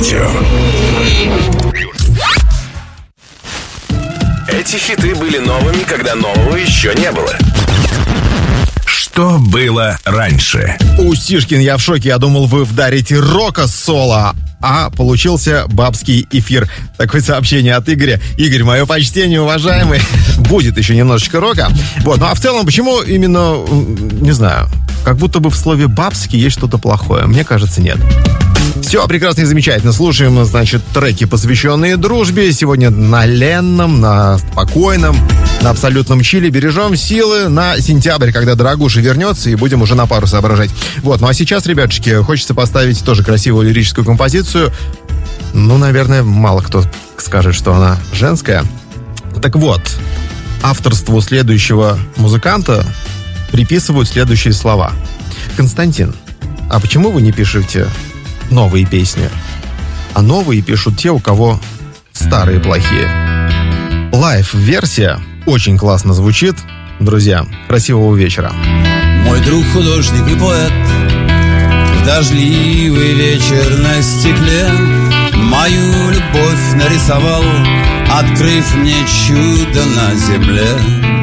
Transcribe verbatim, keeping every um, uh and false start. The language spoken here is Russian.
радио. Эти хиты были новыми, когда нового еще не было. Что было раньше? Устишкин, я в шоке. Я думал, вы вдарите рока соло, а получился бабский эфир. Такое сообщение от Игоря. Игорь, мое почтение, уважаемый. Будет еще немножечко рока. Вот, ну а в целом, почему именно, не знаю, как будто бы в слове «бабский» есть что-то плохое. Мне кажется, нет. Все прекрасно и замечательно. Слушаем, значит, треки, посвященные дружбе. Сегодня на ленном, на спокойном, на абсолютном чиле. Бережем силы на сентябрь, когда дорогуша вернется, и будем уже на пару соображать. Вот, ну а сейчас, ребятушки, хочется поставить тоже красивую лирическую композицию. Ну, наверное, мало кто скажет, что она женская. Так вот, авторству следующего музыканта приписывают следующие слова. Константин, а почему вы не пишете новые песни? А новые пишут те, у кого старые плохие. Лайв-версия очень классно звучит. Друзья, красивого вечера. Мой друг художник и поэт, в дождливый вечер на стекле мою любовь нарисовал, открыв мне чудо на земле.